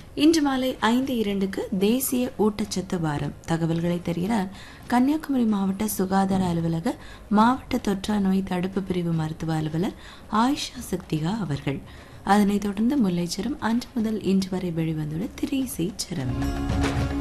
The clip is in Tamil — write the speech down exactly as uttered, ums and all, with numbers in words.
இன்று மாலை ஐந்து இரண்டுக்கு தேசிய ஊட்டச்சத்து வாரம் தகவல்களை தருகிறார் கன்னியாகுமரி மாவட்ட சுகாதார அலுவலக மாவட்ட தொற்றா நோய் தடுப்பு பிரிவு மருத்துவ அலுவலர் ஆயிஷா சக்திகா அவர்கள். அதனைத் தொடர்ந்து முல்லைச்சரம் அன்று முதல் இன்று வரை வெளிவந்துள்ள திரை இசை சரம்.